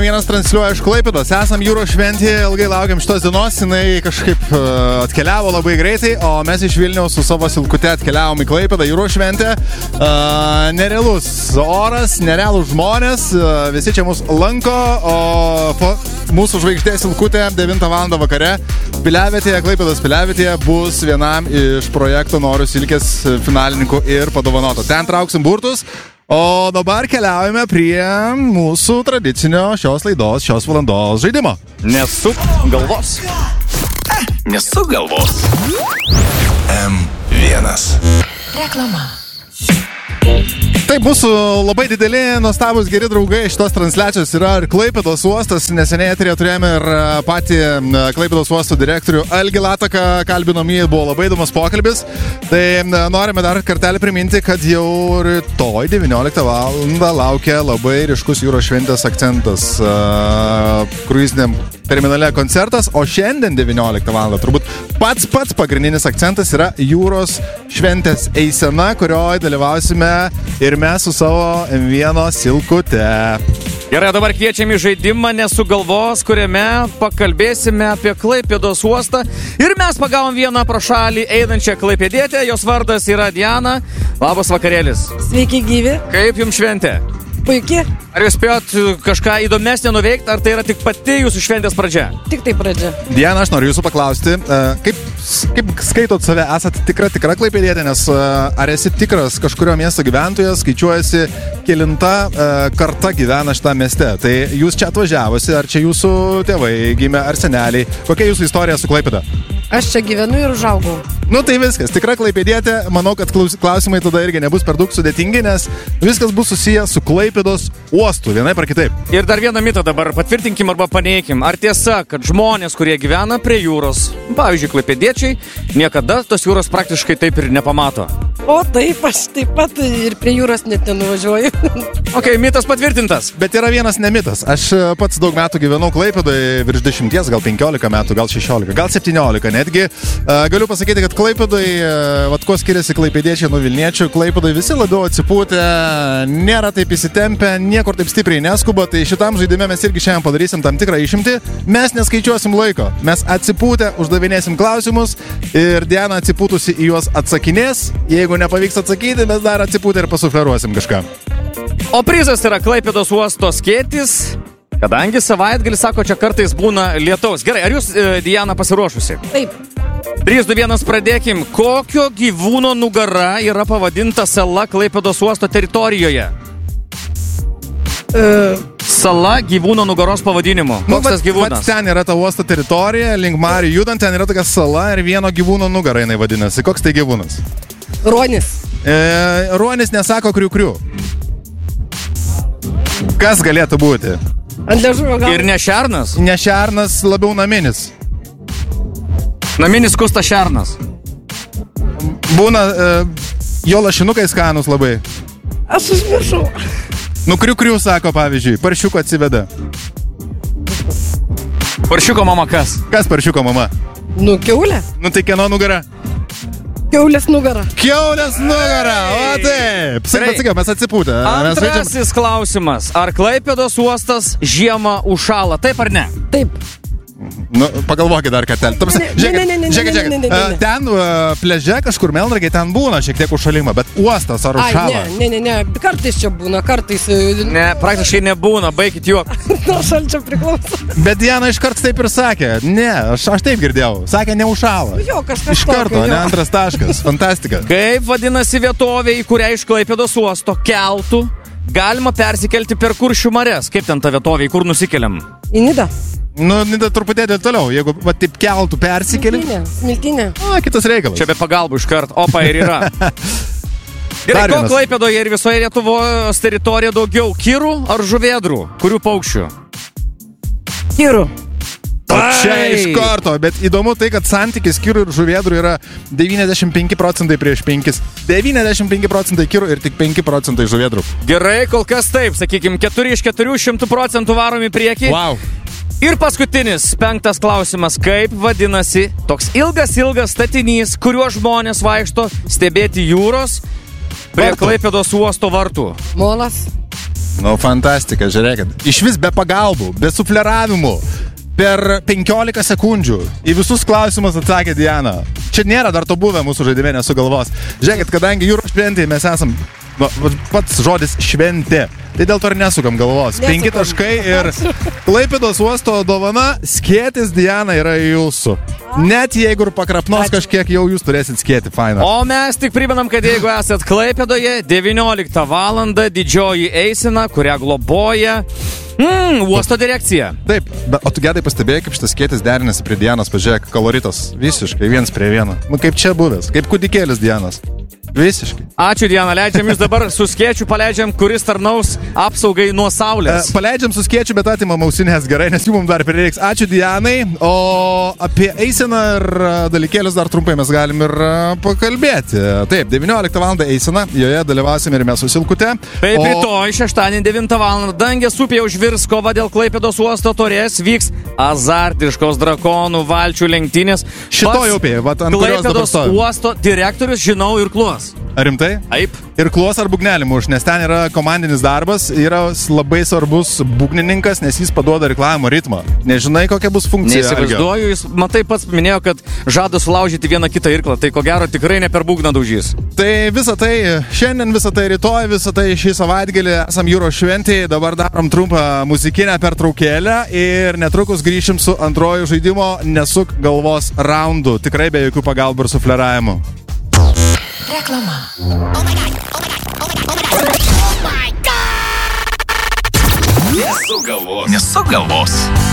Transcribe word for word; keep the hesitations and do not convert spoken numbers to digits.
naujienas transliuoja iš Klaipėdos. Esam jūros šventėje, ilgai laukiam šitos dienos, jinai kažkaip uh, atkeliavo labai greitai, o mes iš Vilniaus su savo silkute atkeliavom į Klaipėdą jūros šventę. Uh, nerealus oras, nerealus žmonės, uh, visi čia mus lanko, o po, mūsų žvaigždė silkutė devintą valandą vakare Piliavietėje, Klaipėdos Piliavietėje bus vienam iš projekto Noriu silkės finalininkų ir padovanoto. Ten trauksim burtus. O dabar keliaujame prie mūsų tradicinio šios laidos, šios valandos žaidimo. Nesuk galvos. Nesuk galvos. M vienas. Reklama. Taip, mūsų labai dideli, nuostabus, geri draugai šitos transliacijos yra ir Klaipėdos uostas. Neseniai eterėje turėjome ir patį Klaipėdos uosto direktorių Algį Lataką, kalbinom jį, buvo labai įdomus pokalbis. Tai norime dar kartelį priminti, kad jau rytoj devynioliktą valandą laukia labai ryškus jūros šventės akcentas uh, kruiziniam terminale koncertas, o šiandien devynioliktą valandą turbūt pats pats pagrindinis akcentas yra jūros šventės eisena, kurioje dalyvausime ir mes su savo M vienas silkute. Gerai, dabar kviečiame į žaidimą Nesugalvos, kuriame pakalbėsime apie Klaipėdos uostą. Ir mes pagavom vieną pro šalį einančią klaipėdietę, jos vardas yra Diana. Labas vakarėlis. Sveiki gyvi. Kaip jums šventė? Puikiai. Ar jūs spėjot kažką įdomesnio nuveikti, ar tai yra tik pati jūsų šventės pradžia? Tik tai pradžia. Diana, aš noriu jūsų paklausti, kaip, kaip skaitot save, esat tikra, tikra klaipėdietė, nes ar esi tikras kažkurio miesto gyventojas, skaičiuojasi kelinta karta gyvena šitą mieste. Tai jūs čia atvažiavosi, ar čia jūsų tėvai gimė, ar seneliai? Kokia jūsų istorija su Klaipėda? Aš čia gyvenu ir užaugau. Nu tai viskas, tikra klaipėdietė, manau, kad klausimai tada irgi nebus per daug sudėtingi, nes viskas bus susijęs su Klaipėdos uostu, vienaip ar kitaip. Ir dar vieną mitą dabar patvirtinkim arba paneikim. Ar tiesa, kad žmonės, kurie gyvena prie jūros, pavyzdžiui, klaipėdiečiai, niekada tos jūros praktiškai taip ir nepamato? O taip, aš taip pat ir prie jūros net nenuvažiuoju. Ok, mitas patvirtintas. Bet yra vienas nemitas. Aš pats daug metų gyvenau Klaipėdoje, virš dešimties, gal penkiolika metų, gal šešiolika, gal septyniolika netgi. Galiu pasakyti, kad Klaipėdoje, vat ko skiriasi klaipėdiečiai nuo Vilniečių, Klaipėdoje visi labiau atsipūtę, nėra taip įsitempę, niekur taip stipriai neskuba, tai šitam žaidime mes irgi šiandien padarysim tam tikrą išimtį. Mes neskaičiuosim laiko, mes atsipūtę uždavinėsim klausimus ir Diana atsipūtusi į juos atsakinės. Jeigu nepavyks atsakyti, mes dar atsipūtę ir pasufleruosim kažką. O prizas yra Klaipėdos uosto skėtis, kadangi savaitgalį, sako, čia kartais būna lietaus. Gerai, ar jūs, Diana, pasiruošusi? Taip. trys, du, vienas, pradėkim. Kokio gyvūno nugara yra pavadinta sala Klaipėdos uosto teritorijoje? Uh, Sala gyvūno nugaros pavadinimu. Koks tas gyvūnas? Vat ten yra ta uosto teritorija, link marių judant, ten yra tokia sala ir vieno gyvūno nugara jinai vadinasi. Koks tai gyvūnas? Ruonis. E, ruonis nesako kriu-kriu. Kas galėtų būti? Ant liežuvio gal. Ir ne šernas? Ne šernas, labiau naminis. Naminis kusta šernas. Būna e, jo lašinukai skanus labai. Aš užmiršau. Nu, kriu-kriu sako, pavyzdžiui, paršiuko atsiveda. Paršiuko mama kas? Kas paršiuko mama? Nu, kiaulė. Nu, tai kieno nugara? Kiaulės nugara. Kiaulės nugara, o taip. Sakai, sakai, mes atsipūtę. Mes žaidžiam... Antrasis klausimas. Ar Klaipėdos uostas žiemą užšąla? Taip ar ne? Taip. Nu, pagalvokit dar kartelį. Žiūrėkit, ne, ne, ne, žiūrėkit, ne, ne, ne, ne, ne. ten uh, pleže kažkur Melnragėje ten būna šiek tiek užšalimą, bet uostas ar užšąla? Ai, ne, ne, ne, ne, kartais čia būna, kartais... Ne, praktiškai nebūna, baikit juok. Nuo šalčio priklauso. Bet Diana iškart taip ir sakė. Ne, aš, aš taip girdėjau. Sakė, neužšąla. Jo, kažkas Iš karto, tokio, ne, jo. antras taškas. Fantastika. Kaip vadinasi vietovė, į kurią iš Klaipėdos uosto keltų galima persikelti per Kuršių marias? Kaip ten ta vietovė, į kur nusikeliam? Į Nidą. Nu, Nida truputėlį toliau. Jeigu va, taip keltų persikeli. Smiltinė, smiltinė. O, kitas reikalas. Čia be pagalbų iškart. Opa ir yra. Gerai, ko Klaipėdoje ir visoje Lietuvos teritorijoje daugiau? Kirų ar žuvėdrų? Kurių paukščių? Kirų. O čia iš karto, bet įdomu tai, kad santykis kirų ir žuvėdrų yra devyniasdešimt penki procentai prieš penkis. devyniasdešimt penki procentai kirų ir tik penki procentai žuvėdrų. Gerai, kol kas taip, sakykim, keturi iš keturių šimtų procentų varom į priekį. Wow. Ir paskutinis, penktas klausimas. Kaip vadinasi toks ilgas, ilgas statinys, kuriuo žmonės vaikšto stebėti jūros prie Vartų. Klaipėdos uosto vartų? Molas. Nu, fantastika, žiūrėkit. Iš vis be pagalbų, be sufleravimų. Per penkiolika sekundžių į visus klausimus atsakė Diana. Čia nėra dar to buvę mūsų žaidime nesugalvos. Žiūrėkit, kadangi jūros šventėje mes esam, nu, pats žodis šventė, tai dėl to ir nesukam galvos. Nesukam. Penki taškai ir Klaipėdos uosto dovana skėtis Diana yra jūsų. Net jeigu ir pakrapnos Ačiū. kažkiek, jau jūs turėsit skėti, faina. O mes tik primenam, kad jeigu esat Klaipėdoje, devynioliktą valandą didžioji eisena, kurią globoja mm, uosto direkcija. Taip, bet, o tu gedai pastebėjai, kaip šitas skėtis derinasi prie Dianos, pažiūrėk, koloritas visiškai viens prie vieno. Nu, kaip čia buvęs, kaip kūdikėlis Dianos. Visiškai. Ačiū, Diana, leidžiam jūs dabar su skėčiu paleidžiam, kuris tarnaus apsaugai nuo saulės. E, paleidžiam su skėčiu, bet atimam ausinės gerai, nes jų mums dar prireiks. Ačiū Dianai, o apie eiseną ir e, dalykėlius dar trumpai mes galim ir e, pakalbėti. Taip, devynioliktą valandą eisena, joje dalyvausim ir mes su Silkute. Taip, o... rytoj, šeštadienį devintą valandą, Dangės upėje užvirs kova dėl Klaipėdos uosto taurės, vyks azartiškos drakonų valčių lenktynės. Šitoj upėje, vat ant kurios dabar Klaipėdos stovim. uosto direktorius žinau ir kluos. Ar rimtai? Taip. Ir kluos ar būgnelį muš, nes ten yra komandinis darbas, yra labai svarbus būgnininkas, nes jis paduoda reklamą ritmą. Nežinai, kokia bus funkcija. Neįsivaizduoju, jis, matai, pats minėjo, kad žada sulaužyti vieną kitą irklą, tai ko gero tikrai ne per būgną daužys. Tai visą tai šiandien, visą tai rytoj, visą tai šį savaitgalį esam jūros šventėje, dabar darom trumpą muzikinę pertraukėlę ir netrukus grįšim su antroju žaidimo Nesuk galvos raundu, tikrai be jokių pagalbų ir sufleravimų. Reklama. Oh my god. Oh my god. Oh my god. Nesuk galvos. Nesuk galvos.